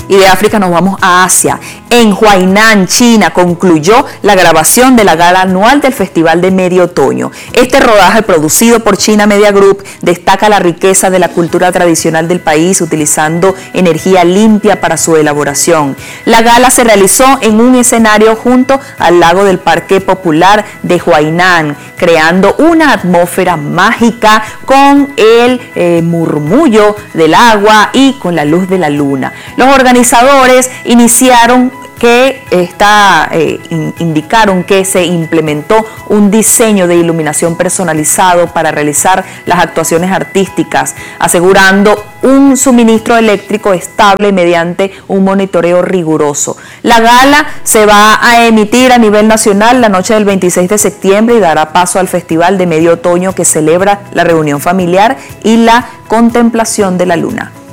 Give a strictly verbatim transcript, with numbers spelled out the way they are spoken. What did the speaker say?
Y de África nos vamos a Asia. En Huainan, China, concluyó la grabación de la gala anual del Festival de Medio Otoño. Este rodaje, producido por China Media Group, destaca la riqueza de la cultura tradicional del país, utilizando energía limpia para su elaboración. La gala se realizó en un escenario junto al lago del Parque Popular de Huainan, creando una atmósfera mágica con el eh, murmullo del agua y con la luz de la luna. Los organizadores iniciaron que está, eh, in, indicaron que se implementó un diseño de iluminación personalizado para realizar las actuaciones artísticas, asegurando un suministro eléctrico estable mediante un monitoreo riguroso. La gala se va a emitir a nivel nacional la noche del veintiséis de septiembre y dará paso al Festival de Medio Otoño, que celebra la reunión familiar y la contemplación de la luna.